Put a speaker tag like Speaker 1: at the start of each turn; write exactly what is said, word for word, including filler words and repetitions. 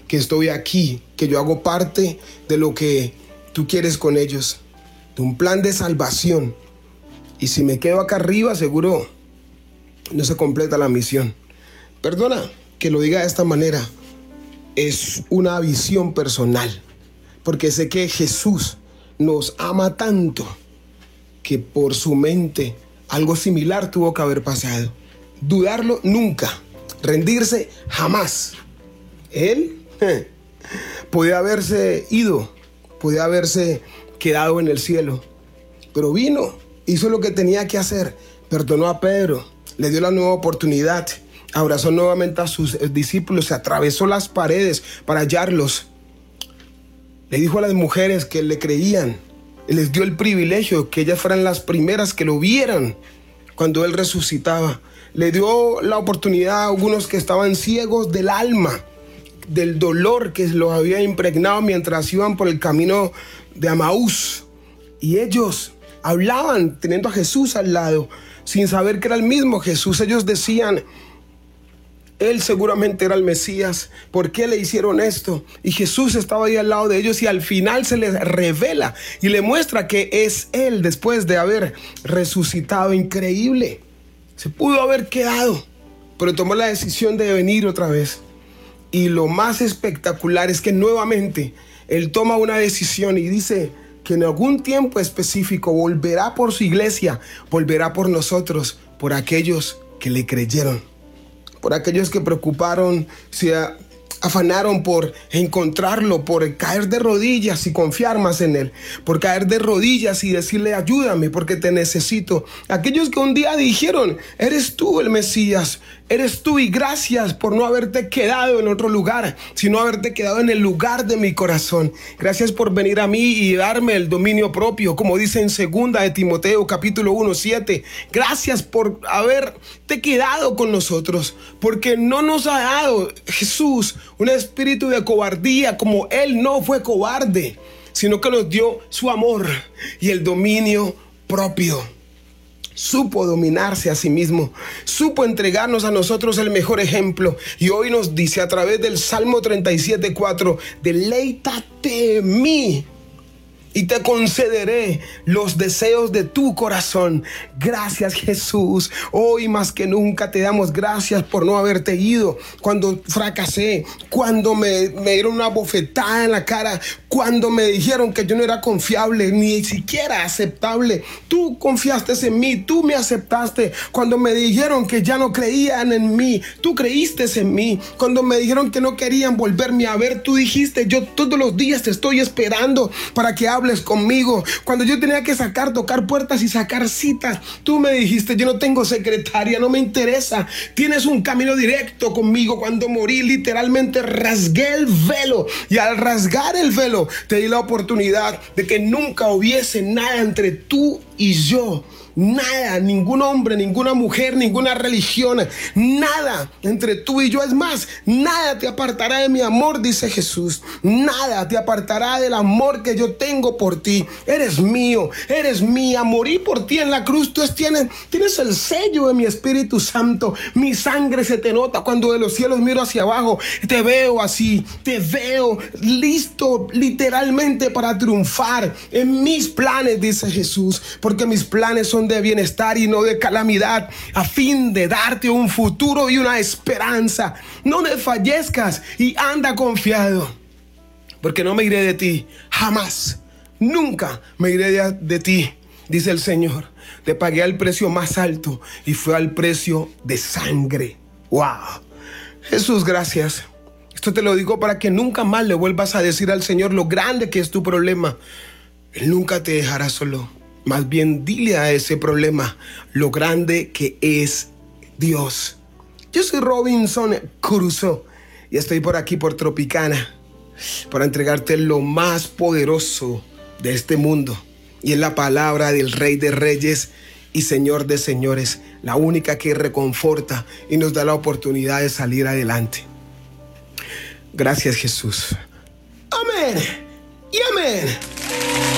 Speaker 1: que estoy aquí, que yo hago parte de lo que tú quieres con ellos, de un plan de salvación. Y si me quedo acá arriba, seguro no se completa la misión. Perdona que lo diga de esta manera. Es una visión personal, porque sé que Jesús nos ama tanto que por su mente algo similar tuvo que haber pasado. Dudarlo nunca, rendirse jamás. Él eh, podía haberse ido, podía haberse quedado en el cielo, pero vino, hizo lo que tenía que hacer, perdonó a Pedro, le dio la nueva oportunidad, abrazó nuevamente a sus discípulos, se atravesó las paredes para hallarlos. Le dijo a las mujeres que le creían, les dio el privilegio que ellas fueran las primeras que lo vieran cuando él resucitaba. Le dio la oportunidad a algunos que estaban ciegos del alma, del dolor que los había impregnado mientras iban por el camino de Amaús. Y ellos hablaban teniendo a Jesús al lado, sin saber que era el mismo Jesús. Ellos decían, él seguramente era el Mesías. ¿Por qué le hicieron esto? Y Jesús estaba ahí al lado de ellos y al final se les revela y le muestra que es él después de haber resucitado. Increíble. Se pudo haber quedado, pero tomó la decisión de venir otra vez. Y lo más espectacular es que nuevamente él toma una decisión y dice que en algún tiempo específico volverá por su iglesia, volverá por nosotros, por aquellos que le creyeron, por aquellos que preocuparon, se afanaron por encontrarlo, por caer de rodillas y confiar más en él, por caer de rodillas y decirle ayúdame porque te necesito. Aquellos que un día dijeron, eres tú el Mesías, eres tú y gracias por no haberte quedado en otro lugar, sino haberte quedado en el lugar de mi corazón. Gracias por venir a mí y darme el dominio propio, como dice en segunda de Timoteo capítulo uno, siete. Gracias por haberte quedado con nosotros, porque no nos ha dado Jesús un espíritu de cobardía, como él no fue cobarde, sino que nos dio su amor y el dominio propio. Supo dominarse a sí mismo, supo entregarnos a nosotros el mejor ejemplo. Y hoy nos dice a través del Salmo treinta y siete, cuatro, deleítate en mí y te concederé los deseos de tu corazón. Gracias, Jesús. Hoy más que nunca te damos gracias por no haberte ido cuando fracasé, cuando me, me dieron una bofetada en la cara, cuando me dijeron que yo no era confiable, ni siquiera aceptable. Tú confiaste en mí, tú me aceptaste. Cuando me dijeron que ya no creían en mí, tú creíste en mí. Cuando me dijeron que no querían volverme a ver, tú dijiste, yo todos los días te estoy esperando para que hables conmigo. Cuando yo tenía que sacar, tocar puertas y sacar citas, tú me dijiste, yo no tengo secretaria, no me interesa, tienes un camino directo conmigo. Cuando morí, literalmente rasgué el velo, y al rasgar el velo te di la oportunidad de que nunca hubiese nada entre tú y yo. Nada, ningún hombre, ninguna mujer, ninguna religión, nada entre tú y yo. Es más, nada te apartará de mi amor, dice Jesús. Nada te apartará del amor que yo tengo por ti. Eres mío, eres mía. Morí por ti en la cruz. Tú tienes, tienes el sello de mi Espíritu Santo. Mi sangre se te nota cuando de los cielos miro hacia abajo. Te veo así, te veo listo literalmente para triunfar en mis planes, dice Jesús. Porque mis planes son de bienestar y no de calamidad, a fin de darte un futuro y una esperanza. No desfallezcas y anda confiado, porque no me iré de ti, jamás, nunca me iré de, de ti, dice el Señor. Te pagué al precio más alto y fue al precio de sangre. ¡Wow! Jesús, gracias. Esto te lo digo para que nunca más le vuelvas a decir al Señor lo grande que es tu problema. Él nunca te dejará solo. Más bien dile a ese problema lo grande que es Dios. Yo soy Robinson Crusoe y estoy por aquí por Tropicana para entregarte lo más poderoso de este mundo. Y es la palabra del Rey de Reyes y Señor de Señores, la única que reconforta y nos da la oportunidad de salir adelante. Gracias, Jesús. Amén y amén.